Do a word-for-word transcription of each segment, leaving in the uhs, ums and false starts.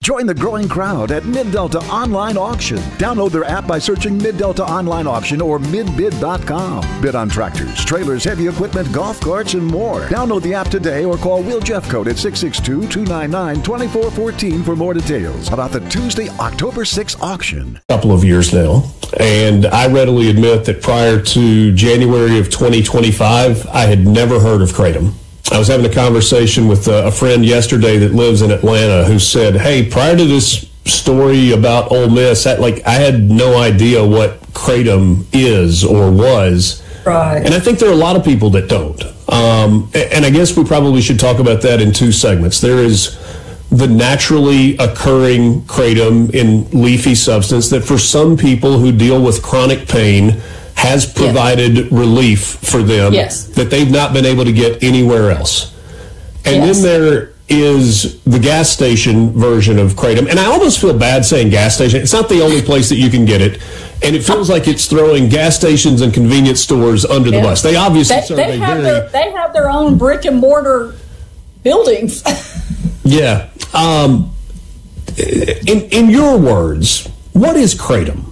Join the growing crowd at Mid-Delta Online Auction. Download their app by searching Mid-Delta Online Auction or mid bid dot com. Bid on tractors, trailers, heavy equipment, golf carts, and more. Download the app today or call Will Jeffcoat at six six two, two nine nine, two four one four for more details about the Tuesday, October sixth auction. A couple of years now, and I readily admit that prior to January of twenty twenty-five, I had never heard of Kratom. I was having a conversation with a friend yesterday that lives in Atlanta who said, hey, prior to this story about Ole Miss, I, like I had no idea what Kratom is or was. Right. And I think there are a lot of people that don't. Um, and I guess we probably should talk about that in two segments. There is the naturally occurring kratom in leafy substance that for some people who deal with chronic pain has provided yes. relief for them yes. that they've not been able to get anywhere else. And yes. then there is the gas station version of kratom. And I almost feel bad saying gas station. It's not the only place that you can get it. And it feels like it's throwing gas stations and convenience stores under yeah. the bus. They obviously they, serve they a have very... Their, they have their own brick and mortar buildings. yeah. Um, in, in your words, what is kratom?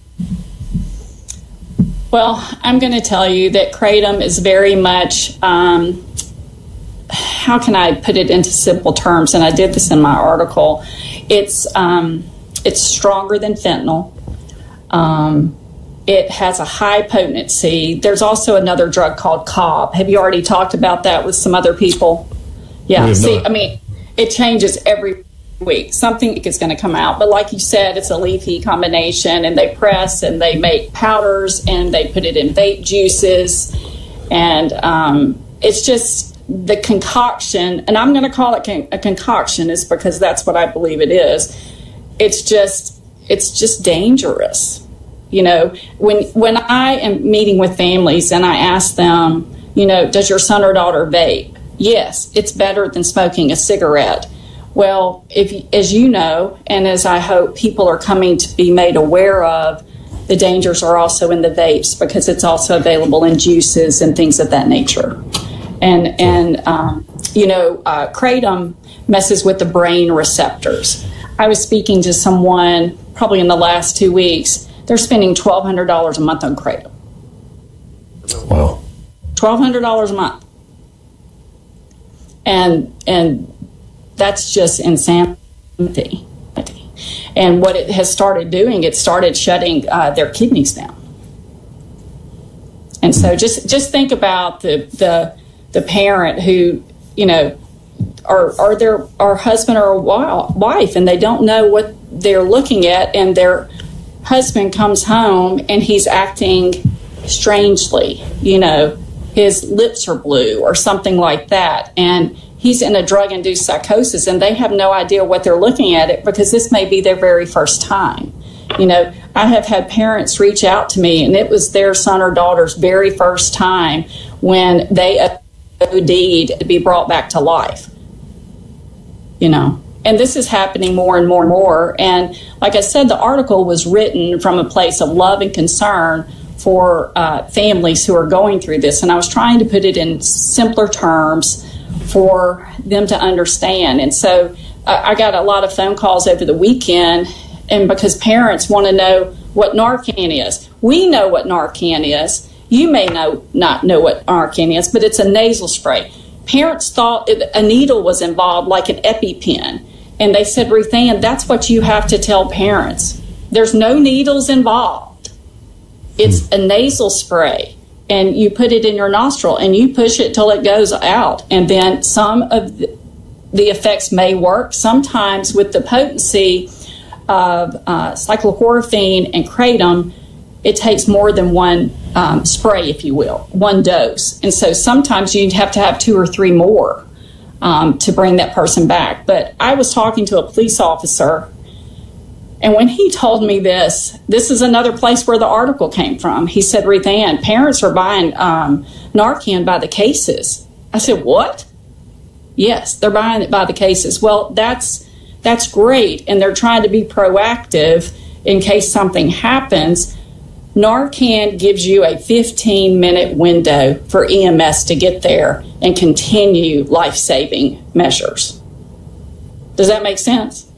Well, I'm going to tell you that kratom is very much, um, how can I put it into simple terms? And I did this in my article. It's um, it's stronger than fentanyl. Um, it has a high potency. There's also another drug called Cobb. Have you already talked about that with some other people? Yeah. See, not. I mean, it changes every week. Something is going to come out. But like you said, it's a leafy combination, and they press and they make powders and they put it in vape juices. And um, it's just the concoction, and I'm going to call it con- a concoction is because that's what I believe it is. It's just, it's just dangerous. You know, when, when I am meeting with families and I ask them, you know, does your son or daughter vape? Yes, it's better than smoking a cigarette. Well, if, as you know, and as I hope people are coming to be made aware of, the dangers are also in the vapes because it's also available in juices and things of that nature. And, and um, you know, uh, kratom messes with the brain receptors. I was speaking to someone probably in the last two weeks. They're spending twelve hundred dollars a month on kratom. Wow. twelve hundred dollars a month. And, and, that's just insanity. And what it has started doing, it started shutting uh, their kidneys down. And so just just think about the the the parent who, you know, are are their our husband or wife, and they don't know what they're looking at, and their husband comes home and he's acting strangely, you know, his lips are blue or something like that, and he's in a drug-induced psychosis, and they have no idea what they're looking at it because this may be their very first time. You know, I have had parents reach out to me, and it was their son or daughter's very first time when they O D'd to be brought back to life. You know, and this is happening more and more and more. And like I said, the article was written from a place of love and concern for uh, families who are going through this. And I was trying to put it in simpler terms for them to understand. And so uh, I got a lot of phone calls over the weekend, and because parents want to know what Narcan is. We know what Narcan is. You may know not know what Narcan is, but it's a nasal spray. Parents thought it, a needle was involved, like an EpiPen. And they said, Ruth Ann, that's what you have to tell parents. There's no needles involved. It's a nasal spray. And you put it in your nostril and you push it till it goes out. And then some of the, the effects may work. Sometimes with the potency of uh, cyclohorphine and kratom, it takes more than one um, spray, if you will, one dose. And so sometimes you have to have two or three more um, to bring that person back. But I was talking to a police officer, and when he told me this, this is another place where the article came from. He said, Ruth Ann, parents are buying um, Narcan by the cases. I said, what? Yes, they're buying it by the cases. Well, that's that's great, and they're trying to be proactive in case something happens. Narcan gives you a fifteen-minute window for E M S to get there and continue life-saving measures. Does that make sense?